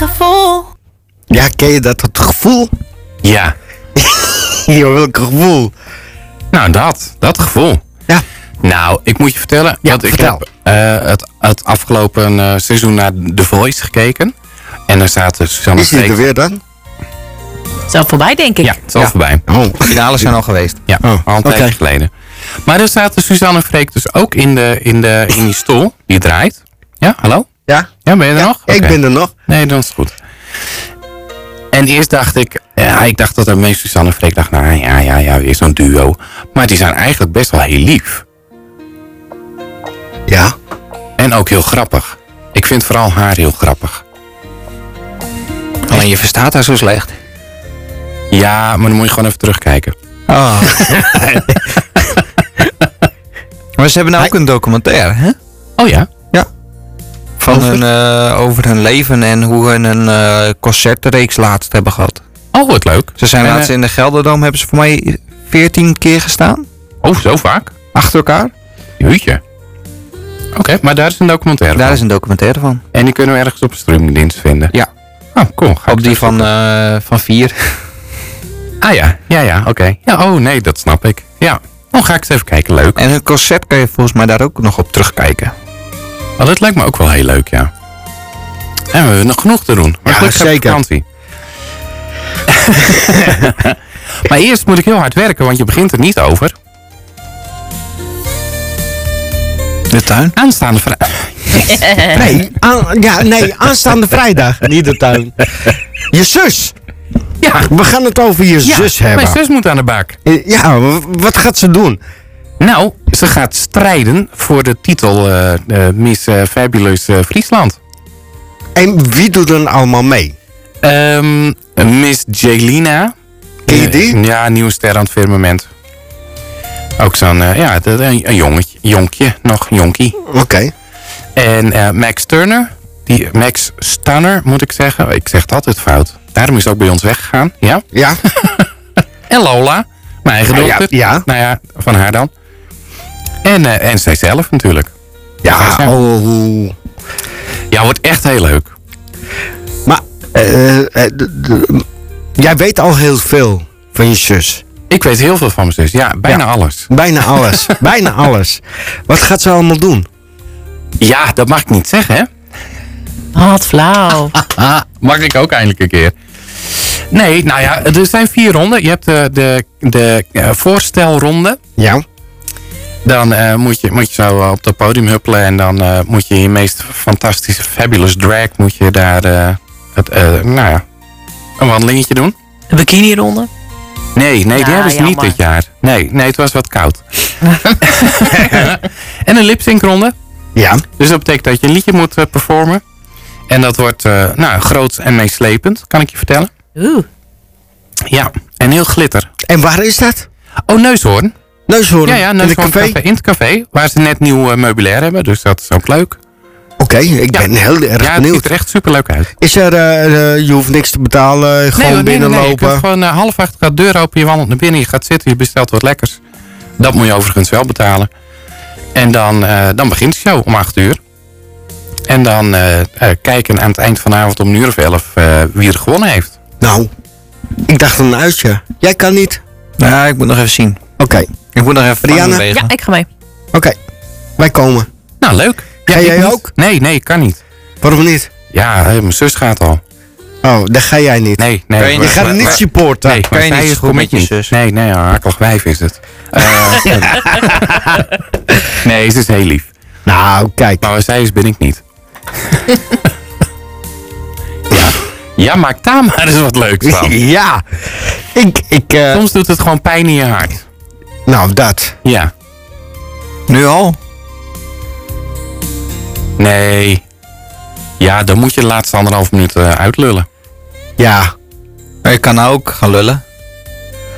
gevoel. Ja, ken je dat gevoel? Ja. Joh, welk gevoel? Nou, dat gevoel. Ja. Nou, ik moet je vertellen. Ja, want ik vertel. heb het afgelopen seizoen naar The Voice gekeken. En daar zaten Susanne Is die er Freek. weer dan? Zo voorbij, denk ik. Ja, het is al voorbij. Oh. De finales zijn al geweest. Ja, Oh, al een tijdje oké. geleden. Maar er zaten Susanne Freek dus ook in die stoel. Die draait. Ja, hallo? Ja? Ja, ben je er nog? Ik Oké. ben er nog. Nee, dan is het goed. En eerst dacht ik... Ja, ik dacht dat meest Susanne Freek dacht... Nou ja, weer zo'n duo. Maar die zijn eigenlijk best wel heel lief. Ja. En ook heel grappig. Ik vind vooral haar heel grappig. Alleen je verstaat haar zo slecht. Ja, maar dan moet je gewoon even terugkijken. Oh. Maar ze hebben nou ook een documentaire, hè? Oh ja? Van over hun leven en hoe hun een concertreeks laatst hebben gehad. Oh, wat leuk. Ze zijn En, laatst in de Gelderdoom, hebben ze voor mij 14 keer gestaan. Oh, zo vaak? Achter elkaar. Jeetje. Oké, maar daar is een documentaire Daar van. is een documentaire van. En die kunnen we ergens op een streamingdienst vinden. Ja. Oh, cool. Ga ik Op die eens van 4. Ah ja, oké. Ja, oh nee, dat snap ik. Ja. Oh, ga ik eens even kijken. Leuk. En hun concert kan je volgens mij daar ook nog op terugkijken. Oh, dat lijkt me ook wel heel leuk, ja. En we hebben nog genoeg te doen. Maar Ja, gelukkig heb ik zeker. vakantie. Maar eerst moet ik heel hard werken, want je begint er niet over. De tuin? Aanstaande vrijdag. Nee, aanstaande vrijdag. Niet de tuin. Je zus. Ja, We gaan het over je zus hebben. mijn zus moet aan de bak. Ja, wat gaat ze doen? Nou, ze gaat strijden voor de titel Miss Fabulous Friesland. En wie doet er allemaal mee? Miss Jelina. Ken je die? Ja, nieuwe ster aan het firmament. Ook zo'n, een jonkie. Oké. En Max Turner. Max Stunner, moet ik zeggen. Ik zeg het altijd fout. Daarom is het ook bij ons weggegaan. Ja. Ja? En Lola. Mijn eigen dochter. Ja. Nou ja, van haar dan. En zijzelf natuurlijk. Ja, Ja. oh. Ja, wordt echt heel leuk. Maar, jij weet al heel veel van je zus. Ik weet heel veel van mijn zus. Ja, bijna alles. Bijna alles. Bijna alles. Wat gaat ze allemaal doen? Ja, dat mag ik niet zeggen, hè? Wat flauw. Mag ik ook eindelijk een keer. Nee, nou ja, er zijn 4 ronden. Je hebt de voorstelronde. Ja. Dan moet je zo op het podium huppelen. En dan moet je meest fantastische fabulous drag. Moet je daar een wandelingetje doen. Een bikini-ronde. Nee, die hebben ze niet jammer. dit jaar. Nee, het was wat koud. En een lip-sync ronde. Ja. Dus dat betekent dat je een liedje moet performen. En dat wordt groots en meeslepend, kan ik je vertellen. Oeh. Ja, en heel glitter. En waar is dat? Oh, Neushoorn. Neushoorn. Ja, in het Neushoorn café? In het café, waar ze net nieuw meubilair hebben. Dus dat is ook leuk. Oké, ik ben heel erg Ja, het benieuwd. ziet er echt superleuk uit. Is er, je hoeft niks te betalen, gewoon binnenlopen? Je kunt gewoon 7:30 gaat de deur open, je wandelt naar binnen, je gaat zitten, je bestelt wat lekkers. Dat moet je overigens wel betalen. En dan begint de show om 8 uur. En dan kijken aan het eind van de avond om 11 wie er gewonnen heeft. Nou, ik dacht een uitje. Jij kan niet? Ja, ik moet nog even zien. Oké, Ik moet nog even Rianne? bewegen. Ja, ik ga mee. oké. Wij komen. Nou, leuk. Ga ik jij niet. ook? Nee, ik kan niet. Waarom niet? Ja, mijn zus gaat al. Oh, daar ga jij niet. Nee. Kan je Je niet- gaat het niet maar- supporten. Nee, Kan je maar niet zij zo goed kom met ik je niet. zus? Nee, een akelig wijf is het. Nee, ze is heel lief. Nou, kijk. Maar waar zij is, ben ik niet. Ja, maak daar maar eens wat leuks van. Ja. Soms doet het gewoon pijn in je hart. Nou, dat. Ja. Nu al? Nee. Ja, dan moet je de laatste 1,5 minuut uitlullen. Ja. Maar je kan nou ook gaan lullen.